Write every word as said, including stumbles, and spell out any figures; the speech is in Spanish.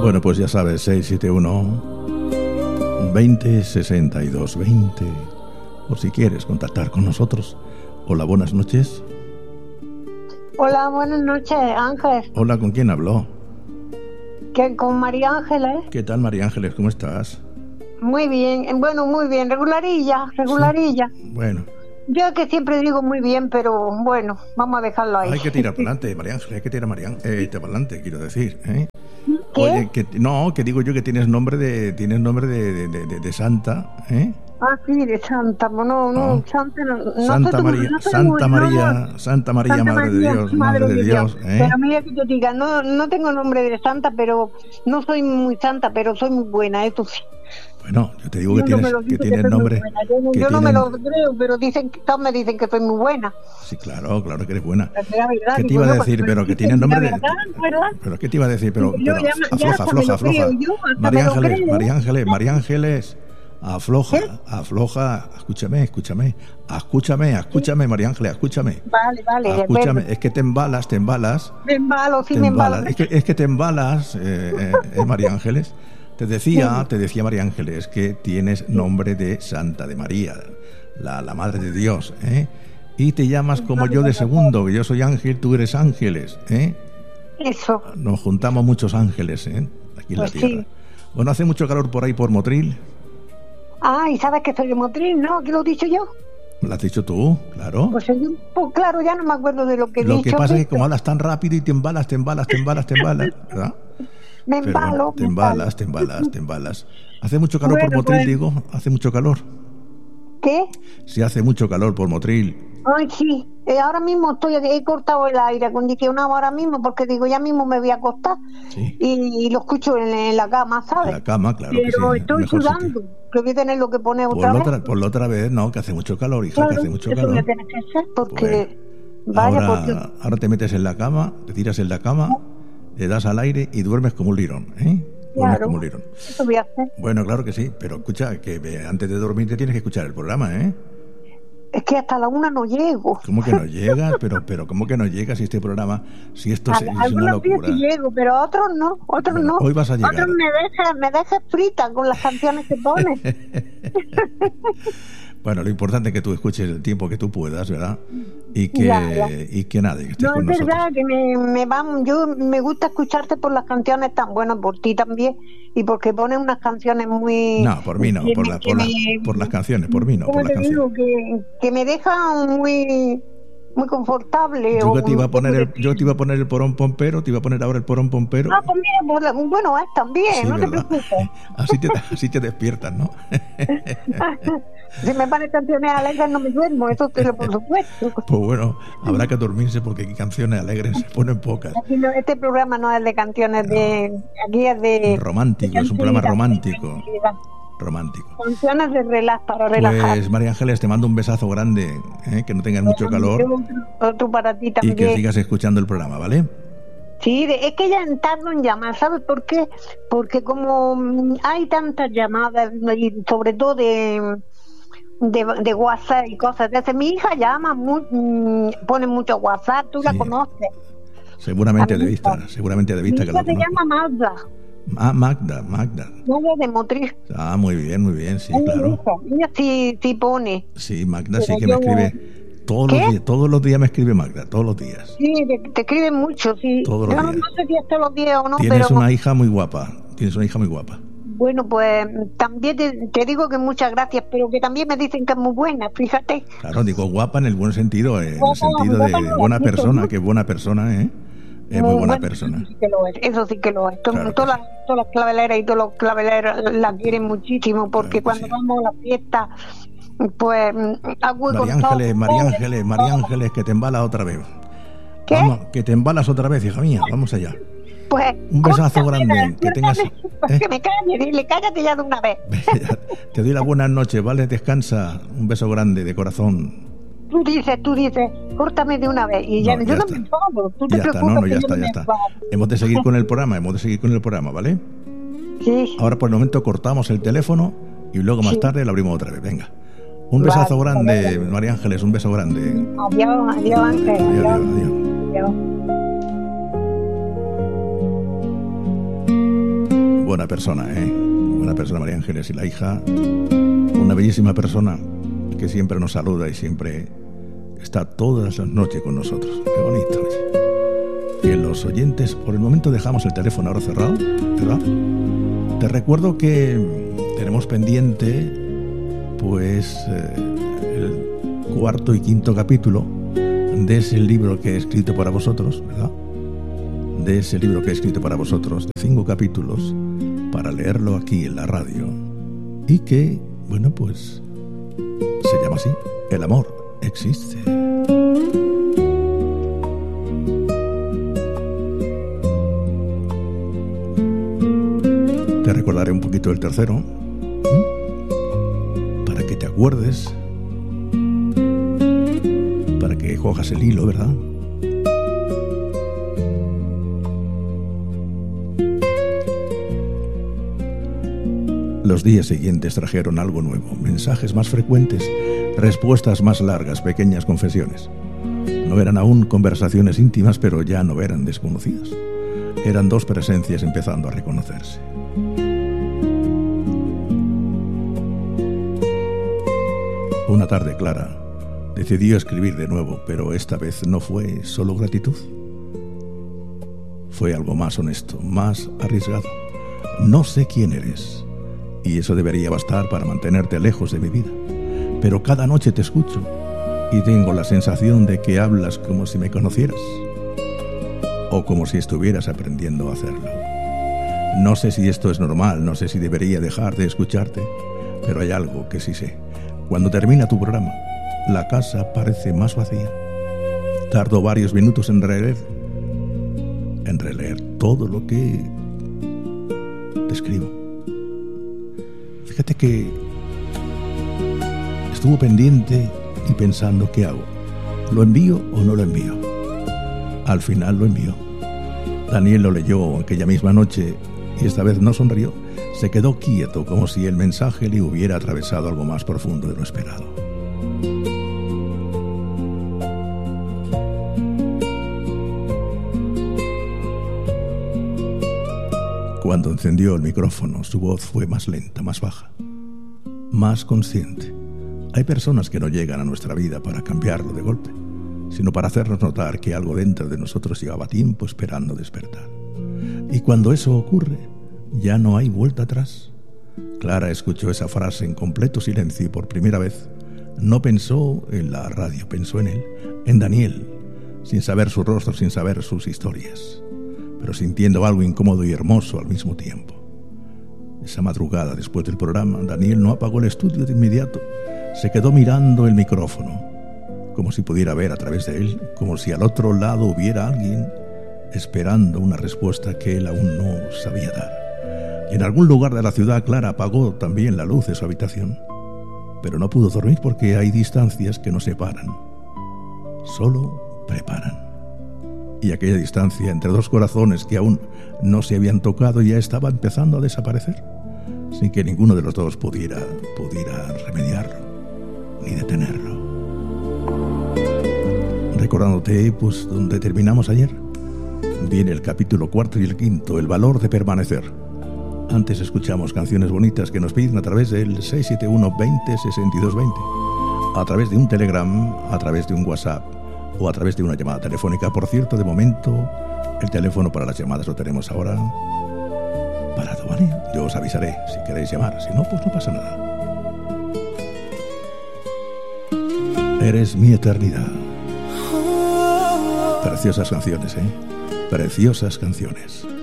Bueno, pues ya sabes, seis siete uno, veinte, sesenta y dos, veinte. Por si quieres contactar con nosotros. Hola, buenas noches. Hola, buenas noches, Ángel. Hola, ¿con quién habló? ¿Qué, con María Ángeles? ¿Qué tal, María Ángeles? ¿Cómo estás? Muy bien, bueno, muy bien, regularilla, regularilla. Sí. Bueno. Yo que siempre digo muy bien, pero bueno, vamos a dejarlo ahí. Hay que tirar para adelante, María Ángeles, hay que tirar María, eh, para adelante, quiero decir, ¿eh? ¿Qué? Oye, que, no, que digo yo que tienes nombre de tienes nombre de, de, de, de santa, ¿eh? Ah, sí, de Santa, no, no, no Santa, no, Santa no María, no Santa muy, María, no, Santa María, Santa Madre María, de Dios, Madre, Madre de Dios, Dios. ¿eh? Pero mira que te diga, no, no tengo nombre de Santa, pero no soy muy santa, pero soy muy buena, eso sí. Bueno, yo te digo que yo tienes, no que tienes nombre. Yo, no, que yo tienen... no me lo creo, pero dicen, todos me dicen que soy muy buena. Sí, claro, claro que eres buena. Verdad, ¿Qué te iba a decir? Pero que tienes nombre de. Pero ¿qué te iba a decir? Pero, pero afloja, afloja, afloja. María Ángeles, María Ángeles, María Ángeles, afloja, afloja. Escúchame, escúchame, escúchame, escúchame, María Ángeles, escúchame. Vale, vale. Escúchame, es que te embalas, te embalas. Me embalo, sí, me embalo. Es que, es que te embalas, eh, eh, María Ángeles. Te decía, sí. te decía María Ángeles que tienes nombre de Santa de María, la, la Madre de Dios, ¿eh? Y te llamas como yo de segundo, que yo soy Ángel, tú eres Ángeles, ¿eh? Eso. Nos juntamos muchos ángeles, ¿eh? Aquí en pues la tierra. Sí. Bueno, hace mucho calor por ahí por Motril. Ah, y sabes que soy de Motril, ¿no? ¿Qué lo he dicho yo? ¿Lo has dicho tú? Claro. Pues, pues claro, ya no me acuerdo de lo que he lo dicho. Lo que pasa es que como hablas tan rápido y te embalas, te embalas, te embalas, te embalas, ¿verdad? Me embalo, bueno, te embalas, te embalas, te embalas. ¿Hace mucho calor bueno, por Motril, pues... digo? ¿Hace mucho calor? ¿Qué? Sí, hace mucho calor por Motril. Ay, sí. Eh, ahora mismo estoy, he cortado el aire acondicionado ahora mismo porque digo, ya mismo me voy a acostar. Sí. Y, y lo escucho en, en la cama, ¿sabes? En la cama, claro Pero que sí. Pero estoy sudando. Sitio. Creo que tener lo que poner otra por vez. Otra, por la otra vez, no, que hace mucho calor, hija, claro, que hace mucho eso calor. Eso tienes que hacer porque... Bueno, vaya, ahora, porque... ahora te metes en la cama, te tiras en la cama, ¿no? Le das al aire y duermes como un lirón, ¿eh? Duermes claro, como un lirón. Eso voy a hacer. Bueno, claro que sí, pero escucha, que antes de dormir te tienes que escuchar el programa, ¿eh? Es que hasta la una no llego. ¿Cómo que no llegas? Pero, pero ¿cómo que no llegas si este programa, si esto a, es, es una locura? Sí llego, pero a otros no, otros bueno, no. Hoy vas a llegar. Otros me dejan, me dejan frita con las canciones que ponen. Bueno, lo importante es que tú escuches el tiempo que tú puedas, ¿verdad? Y que, ya, ya. Y que nada, que estés no, con es nosotros. verdad que me, me van, yo me gusta escucharte por las canciones tan buenas, por ti también, y porque ponen unas canciones muy... No, por mí no, por, la, por, me, la, por las canciones, por mí no, por las te canciones. Digo, que, que me dejan muy... muy confortable. Yo, o que te iba a poner el, muy... yo te iba a poner el porón pompero, te iba a poner ahora el porón pompero. Ah, pues mira, bueno, es también, sí, no ¿verdad? te preocupes. Así te, así te despiertas, ¿no? Si me ponen canciones alegres no me duermo, eso te lo por supuesto. Pues bueno, habrá que dormirse porque aquí canciones alegres se ponen pocas. Aquí no, este programa no es de canciones no. de... Aquí es de... Romántico, de es un programa romántico. Romántico. Canciones de relax, para relajar. Pues María Ángeles, te mando un besazo grande, ¿eh? Que no tengas mucho calor. Otro, otro para ti también. Y que sigas escuchando el programa, ¿vale? Sí, es que ya tardo en llamar, ¿sabes por qué? Porque como hay tantas llamadas, y sobre todo de, de, de WhatsApp y cosas de ese, mi hija llama, muy, pone mucho WhatsApp, tú sí. La conoces. Seguramente de vista, seguramente de vista. Mi que hija lo se llama Magda. Ah, Magda, Magda. Magda de Motril. Ah, muy bien, muy bien, sí, es claro. Ella sí, sí pone. Sí, Magda sí que yo... me escribe todos los días, todos los días me escribe Magda, todos los días. Sí, te, te escribe mucho, sí. Todos los yo días. No sé si es todos los días o no, Tienes pero... una hija muy guapa, tienes una hija muy guapa. Bueno, pues también te, te digo que muchas gracias, pero que también me dicen que es muy buena, fíjate. Claro, digo guapa en el buen sentido, en el sentido de buena persona, que es buena persona, ¿eh? Es muy, muy buena bueno, persona. Eso sí que lo es. Eso sí que lo es. Claro todas, las, todas las claveleras y todos los claveleros la quieren muchísimo porque claro cuando sí. vamos a la fiesta, pues hago María Ángeles, María Ángeles, María Ángeles, que te embalas otra vez. ¿Qué? Vamos, que te embalas otra vez, hija mía. Vamos allá. Pues un besazo grande. Vida, que tengas. ¿eh? Que me calle, dile, cállate ya de una vez. Te doy las buenas noches, ¿vale? Descansa. Un beso grande de corazón. Tú dices, tú dices, córtame de una vez. Y ya, no, ya yo está. no me enfado. Tú te ya preocupes. Está, no, no, ya que está, yo ya no está. Hemos de seguir con el programa, hemos de seguir con el programa, ¿vale? Sí. Ahora por el momento cortamos el teléfono y luego más sí. tarde lo abrimos otra vez. Venga. Un vale, besazo grande, vale. María Ángeles, un beso grande. Adiós, adiós, Ángel. Adiós, adiós. adiós. adiós. adiós. buena persona, ¿eh? Buena persona María Ángeles, y la hija, una bellísima persona que siempre nos saluda y siempre está todas las noches con nosotros. Qué bonito, oye. Que los oyentes, por el momento dejamos el teléfono ahora cerrado, ¿verdad? Te recuerdo que tenemos pendiente, pues, eh, el cuarto y quinto capítulo de ese libro que he escrito para vosotros, ¿verdad? De ese libro que he escrito para vosotros, de cinco capítulos, para leerlo aquí en la radio, y que, bueno, pues, se llama así: El amor existe. Te recordaré un poquito el tercero, ¿eh? Para que te acuerdes, para que cojas el hilo, ¿verdad? Los días siguientes trajeron algo nuevo, mensajes más frecuentes, respuestas más largas, pequeñas confesiones. No eran aún conversaciones íntimas, pero ya no eran desconocidas. Eran dos presencias empezando a reconocerse. Una tarde clara, decidió escribir de nuevo, pero esta vez no fue solo gratitud. Fue algo más honesto, más arriesgado. No sé quién eres, y eso debería bastar para mantenerte lejos de mi vida. Pero cada noche te escucho y tengo la sensación de que hablas como si me conocieras, o como si estuvieras aprendiendo a hacerlo. No sé si esto es normal, no sé si debería dejar de escucharte, pero hay algo que sí sé. Cuando termina tu programa, la casa parece más vacía. Tardo varios minutos en releer, en releer todo lo que te escribo. Fíjate que estuvo pendiente y pensando, ¿qué hago? ¿Lo envío o no lo envío? Al final lo envió. Daniel lo leyó aquella misma noche y esta vez no sonrió. Se quedó quieto, como si el mensaje le hubiera atravesado algo más profundo de lo esperado. Cuando encendió el micrófono, su voz fue más lenta, más baja, más consciente. Hay personas que no llegan a nuestra vida para cambiarlo de golpe, sino para hacernos notar que algo dentro de nosotros llevaba tiempo esperando despertar. Y cuando eso ocurre, ya no hay vuelta atrás. Clara escuchó esa frase en completo silencio y por primera vez no pensó en la radio, pensó en él, en Daniel, sin saber su rostro, sin saber sus historias, pero sintiendo algo incómodo y hermoso al mismo tiempo. Esa madrugada, después del programa, Daniel no apagó el estudio de inmediato. Se quedó mirando el micrófono, como si pudiera ver a través de él, como si al otro lado hubiera alguien esperando una respuesta que él aún no sabía dar. Y en algún lugar de la ciudad, Clara apagó también la luz de su habitación, pero no pudo dormir porque hay distancias que no separan, solo preparan. Y aquella distancia entre dos corazones que aún no se habían tocado ya estaba empezando a desaparecer, sin que ninguno de los dos pudiera, pudiera remediarlo, ni detenerlo. Recordándote, pues, donde terminamos ayer, viene el capítulo cuarto y el quinto, el valor de permanecer. Antes escuchamos canciones bonitas que nos piden a través del seis siete uno, veinte, sesenta y dos veinte, a través de un Telegram, a través de un WhatsApp o a través de una llamada telefónica. Por cierto, de momento, el teléfono para las llamadas lo tenemos ahora parado, ¿vale? Yo os avisaré si queréis llamar, si no, pues no pasa nada. Eres mi eternidad. Preciosas canciones, ¿eh? Preciosas canciones.